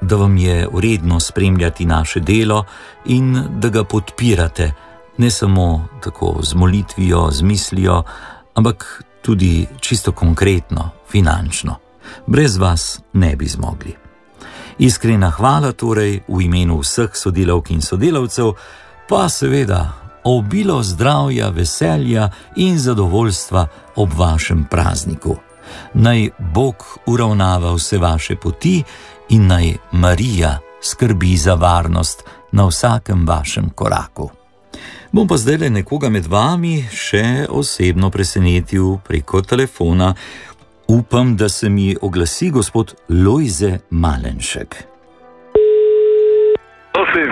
da vam je vredno spremljati naše delo in da ga podpirate, ne samo tako z molitvijo, z mislijo, ampak tudi čisto konkretno, finančno. Brez vas ne bi zmogli. Iskrena hvala torej v imenu vseh sodelavk in sodelavcev, pa seveda obilo zdravja, veselja in zadovoljstva ob vašem prazniku. Naj Bog uravnava vse vaše poti in naj Marija skrbi za varnost na vsakem vašem koraku. Bom pa zdaj nekoga med vami še osebno presenetil preko telefona. Upam, da se mi oglasi gospod Lojze Malenšek. Prosim.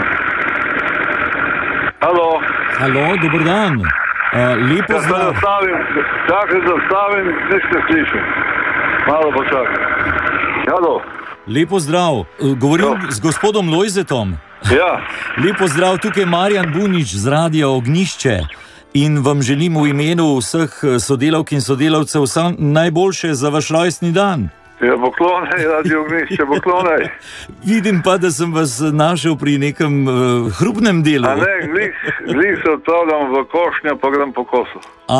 Halo. Halo, dober dan. Lepo zdrav. Čakaj, zastavim, nič ne slišim. Malo počakaj. Halo. Lepo zdrav. Govorim z gospodom Lojzetom. Ja. Lepo zdrav, tukaj Marjan Bunič z Radia Ognjišče. In vam želim v imenu vseh sodelavk in sodelavcev vse najboljše za vaš rojstni dan. Ja, poklonaj, Radio Ognjišče, poklonaj. Vidim pa, da sem vas našel pri nekem hrupnem delu. A ne, glih se odpravljam v košnjo, pa grem po kosu.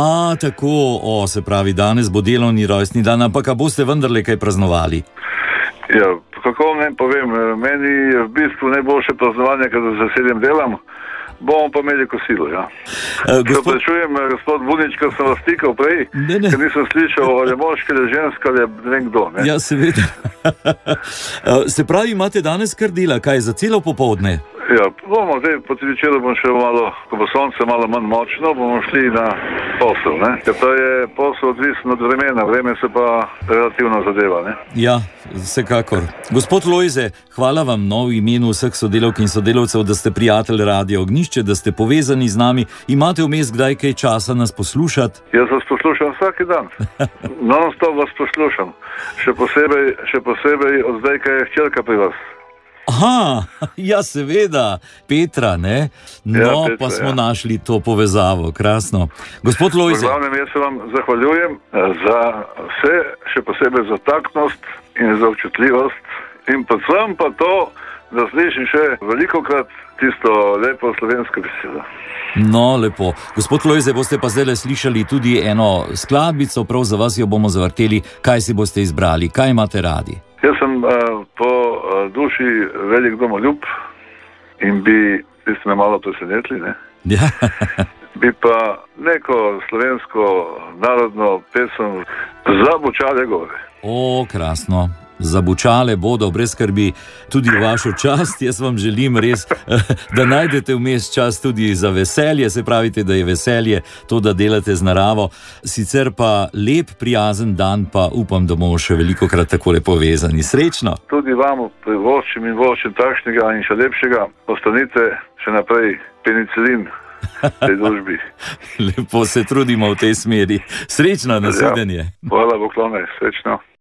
Tako, se pravi, danes bo delovni rojstni dan, ampak a boste vendarle kaj praznovali? Ja, kako vam ne povem, meni je v bistvu najboljše praznovanje, kad z veseljem delam. Bomo pa imeli kosilo, ja. Prečujem, gospod Bunič, ker sem vas stikal prej, ker nisem slišal, ali je moški, ali je ženska, ali je ne vem kdo. Ne? Ja, seveda. Se pravi, imate danes kar dela, kaj, za celo popoldne? Ja, bomo zdaj, po večeru bom še malo, ko bo sonce malo manj močno, bomo šli na posel, ne. Ker to je posel odvisen od vremena, vreme se pa relativno zadeva, ne. Ja, vsekakor. Gospod Lojze, hvala vam v imenu vseh sodelavk in sodelavcev, da ste prijatelj Radia Ognjišče, da ste povezani z nami. Imate vmes kdaj kaj časa nas poslušati? Jaz vas poslušam vsak dan. Non-stop vas poslušam. Še posebej od zdaj, kaj je hčerka pri vas. Aha, ja seveda, Petra, ne? No, ja, Petra, pa smo našli to povezavo, krasno. Gospod Lojze. Glavnem, jaz se vam zahvaljujem za vse, še posebej za taktnost in za občutljivost in predvsem pa to, da slišim še velikokrat tisto lepo slovensko besedo. No, lepo. Gospod Lojze, boste pa zdaj slišali tudi eno skladbico, prav za vas jo bomo zavrteli. Kaj si boste izbrali? Kaj imate radi? Jaz sem po duši velik domoljub in vi ste me malo presenetili, ne? Ja. Bi pa neko slovensko narodno pesem Zabučale gore. Krasno. Zabučale bodo, brez skrbi, tudi v vašo čast. Jaz vam želim res, da najdete vmes čas tudi za veselje, se pravite, da je veselje to, da delate z naravo. Sicer pa lep, prijazen dan, pa upam, da bomo še velikokrat takole povezani. Srečno! Tudi vam privoščim in voščim takšnega in še lepšega. Ostanite še naprej penicilin tej družbi. Lepo se trudimo v tej smeri. Srečno, nasvidenje. Ja, hvala, poklonaj, srečno.